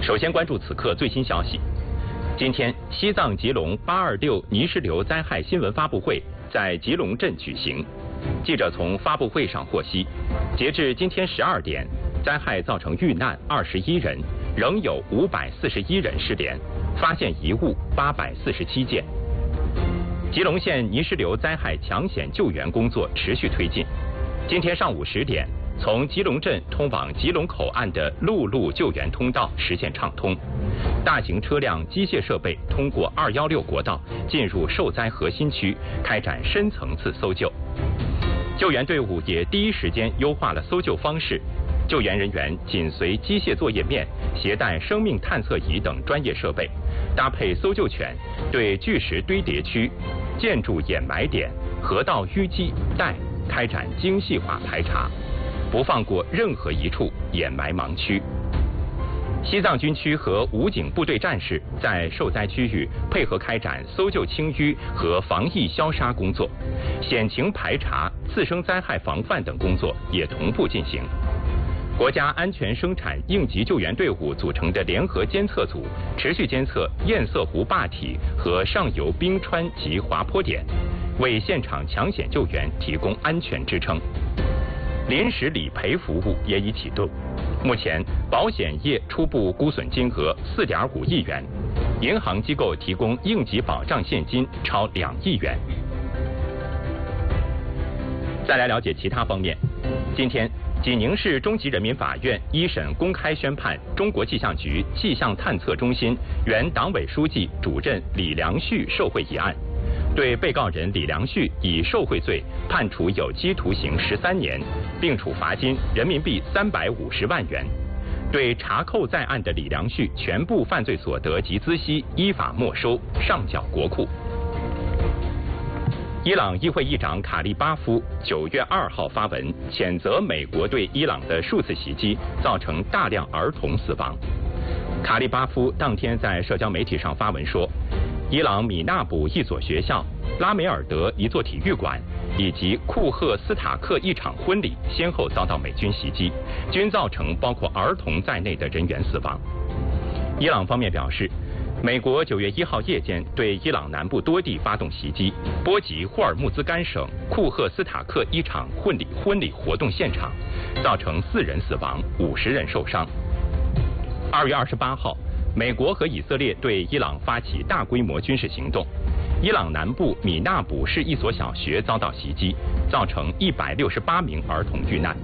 首先关注此刻最新消息。今天，西藏吉隆826泥石流灾害新闻发布会在吉隆镇举行。记者从发布会上获悉，截至今天12点，灾害造成遇难21人，仍有541人失联，发现遗物847件。吉隆县泥石流灾害抢险救援工作持续推进。今天上午10点，从吉隆镇通往吉隆口岸的陆路救援通道实现畅通，大型车辆、机械设备通过216国道进入受灾核心区，开展深层次搜救。救援队伍也第一时间优化了搜救方式，救援人员紧随机械作业面，携带生命探测仪等专业设备，搭配搜救犬，对巨石堆叠区、建筑掩埋点、河道淤积带开展精细化排查，不放过任何一处掩埋盲区。西藏军区和武警部队战士在受灾区域配合开展搜救清淤和防疫消杀工作，险情排查、次生灾害防范等工作也同步进行。国家安全生产应急救援队伍组成的联合监测组持续监测堰塞湖坝体和上游冰川及滑坡点，为现场抢险救援提供安全支撑。临时理赔服务也已启动，目前保险业初步估损金额4.5亿元，银行机构提供应急保障现金超2亿元。再来了解其他方面，今天，济宁市中级人民法院一审公开宣判中国气象局气象探测中心原党委书记、主任李良旭受贿一案，对被告人李良旭以受贿罪判处有期徒刑13年，并处罚金人民币350万元。对查扣在案的李良旭全部犯罪所得及孳息依法没收，上缴国库。伊朗议会议长卡利巴夫9月2号发文谴责美国对伊朗的数次袭击，造成大量儿童死亡。卡利巴夫当天在社交媒体上发文说，伊朗米纳卜一所学校、拉梅尔德一座体育馆以及库赫斯塔克一场婚礼先后遭到美军袭击，均造成包括儿童在内的人员死亡。伊朗方面表示，美国9月1号夜间对伊朗南部多地发动袭击，波及霍尔木兹干省库赫斯塔克一场婚礼活动现场，造成4人死亡，50人受伤。2月28号，美国和以色列对伊朗发起大规模军事行动，伊朗南部米纳卜市一所小学遭到袭击，造成168名儿童遇难。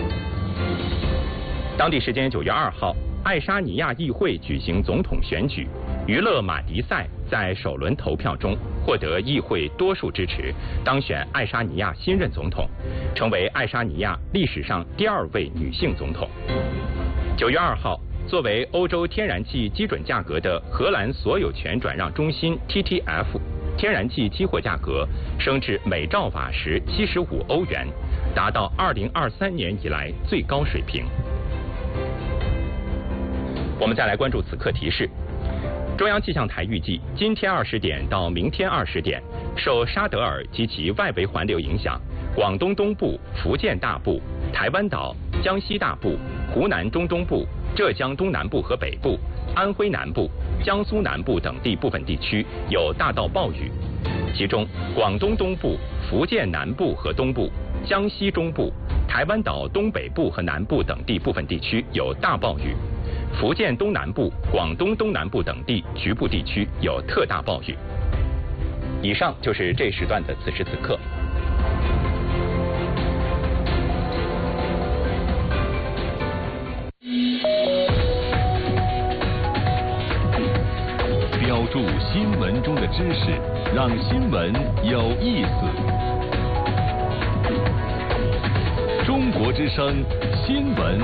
当地时间9月2号，爱沙尼亚议会举行总统选举，娱乐马迪赛在首轮投票中获得议会多数支持，当选爱沙尼亚新任总统，成为爱沙尼亚历史上第2位女性总统。9月2号，作为欧洲天然气基准价格的荷兰所有权转让中心 TTF 天然气期货价格升至每兆瓦时75欧元，达到2023年以来最高水平。我们再来关注此刻提示。中央气象台预计，今天20点到明天20点，受沙德尔及其外围环流影响，广东东部、福建大部、台湾岛、江西大部、湖南中东部、浙江东南部和北部、安徽南部、江苏南部等地部分地区有大到暴雨，其中广东东部、福建南部和东部、江西中部、台湾岛东北部和南部等地部分地区有大暴雨，福建东南部、广东东南部等地局部地区有特大暴雨。以上就是这时段的此时此刻。 标注新闻中的知识，让新闻有意思。中国之声新闻